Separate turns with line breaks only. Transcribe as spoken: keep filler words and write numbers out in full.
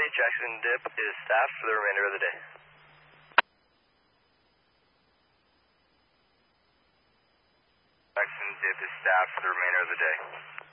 Jackson Dip is staffed for the remainder of the day. Jackson Dip is staffed for the remainder of the day.